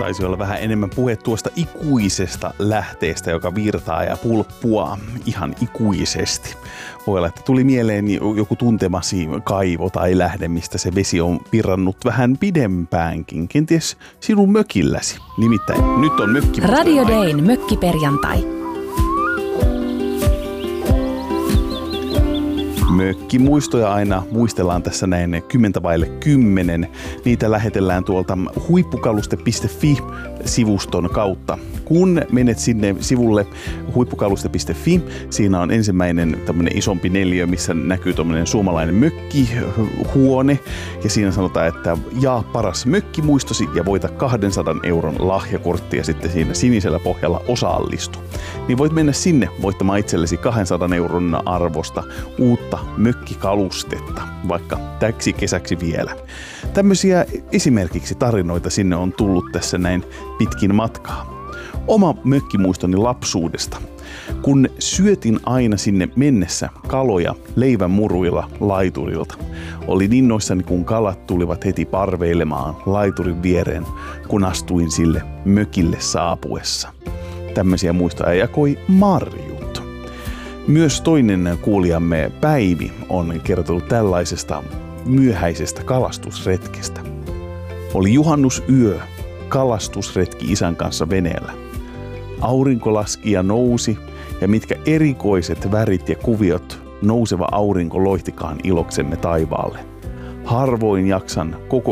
taisi olla vähän enemmän puhe tuosta ikuisesta lähteestä, joka virtaa ja pulppuaa ihan ikuisesti. Voi olla, että tuli mieleen joku tuntemasi kaivo tai lähde, mistä se vesi on virrannut vähän pidempäänkin. Kenties sinun mökilläsi. Nimittäin nyt on mökkimuistoja. Radio Dayn mökkiperjantai. Mökkimuistoja aina muistellaan tässä näin 10:10. Niitä lähetellään tuolta huippukaluste.fi-sivuston kautta. Kun menet sinne sivulle huippukaluste.fi, siinä on ensimmäinen tämmöinen isompi neliö, missä näkyy tämmöinen suomalainen mökkihuone. Ja siinä sanotaan, että jaa paras mökkimuistosi ja voita 200 euron lahjakorttia sitten siinä sinisellä pohjalla osallistu. Niin voit mennä sinne voittamaan itsellesi 200 euron arvosta uutta mökkikalustetta, vaikka täksi kesäksi vielä. Tämmöisiä esimerkiksi tarinoita sinne on tullut tässä näin pitkin matkaa. Oma mökkimuistoni lapsuudesta. Kun syötin aina sinne mennessä kaloja leivänmuruilla laiturilta. Olin innoissani, kun kalat tulivat heti parveilemaan laiturin viereen, kun astuin sille mökille saapuessa. Tämmöisiä muistoja jakoi Marjut. Myös toinen kuulijamme Päivi on kertonut tällaisesta myöhäisestä kalastusretkestä. Oli juhannusyö, kalastusretki isän kanssa veneellä. Aurinko laski ja nousi, ja mitkä erikoiset värit ja kuviot nouseva aurinko loihtikaan iloksemme taivaalle. Harvoin jaksan koko